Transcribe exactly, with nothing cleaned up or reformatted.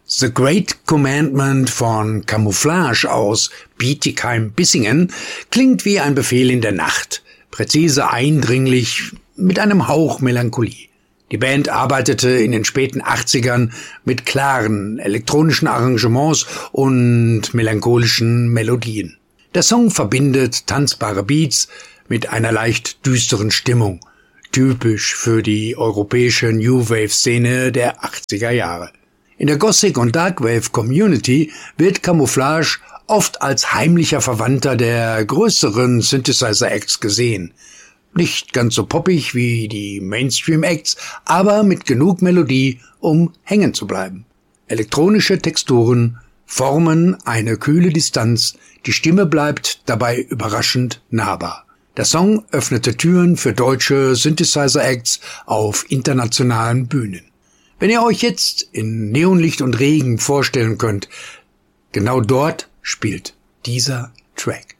The Great Commandment von Camouflage aus Bietigheim-Bissingen klingt wie ein Befehl in der Nacht, präzise, eindringlich, mit einem Hauch Melancholie. Die Band arbeitete in den späten achtzigern mit klaren elektronischen Arrangements und melancholischen Melodien. Der Song verbindet tanzbare Beats mit einer leicht düsteren Stimmung, typisch für die europäische New Wave-Szene der achtziger Jahre. In der Gothic- und Darkwave-Community wird Camouflage oft als heimlicher Verwandter der größeren Synthesizer-Acts gesehen. Nicht ganz so poppig wie die Mainstream-Acts, aber mit genug Melodie, um hängen zu bleiben. Elektronische Texturen formen eine kühle Distanz, die Stimme bleibt dabei überraschend nahbar. Der Song öffnete Türen für deutsche Synthesizer-Acts auf internationalen Bühnen. Wenn ihr euch jetzt in Neonlicht und Regen vorstellen könnt, genau dort spielt dieser Track.